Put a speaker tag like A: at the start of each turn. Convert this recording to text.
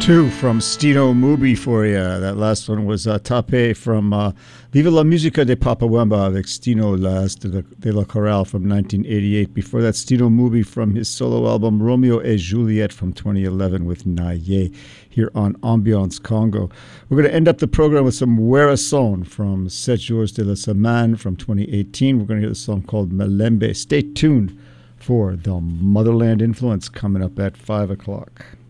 A: Two from Stino Mubi for you. That last one was Tape from Viva la Musica de Papa Wemba avec Stino de la Chorale from 1988. Before that, Stino Mubi from his solo album Romeo et Juliet from 2011 with Naye here on Ambiance Congo. We're going to end up the program with some Werason from Sept Jours de la Semaine from 2018. We're going to hear the song called Melembe. Stay tuned for the Motherland Influence coming up at 5 o'clock.